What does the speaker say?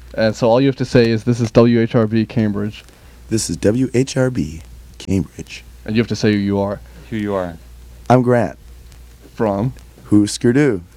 And so all you have to say is, "This is WHRB Cambridge," This is WHRB, Cambridge. and you have to say who you are. Who you are. I'm Grant. From. Husker Du.